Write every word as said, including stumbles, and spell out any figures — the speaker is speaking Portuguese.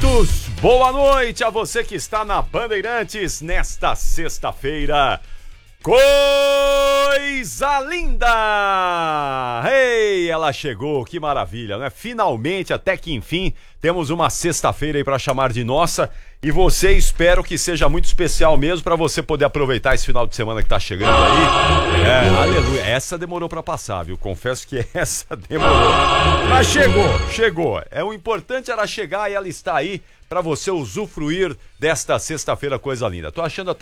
muitos boa noite a você que está na Bandeirantes nesta sexta-feira. Coisa linda! Ei, ela chegou, que maravilha, né? Finalmente, até que enfim, temos uma sexta-feira aí para chamar de nossa. E você, espero que seja muito especial mesmo para você poder aproveitar esse final de semana que tá chegando aí. É, aleluia. Essa demorou para passar, viu? Confesso que essa demorou. Mas chegou, chegou. É, o importante era chegar e ela está aí para você usufruir desta sexta-feira coisa linda. Tô achando até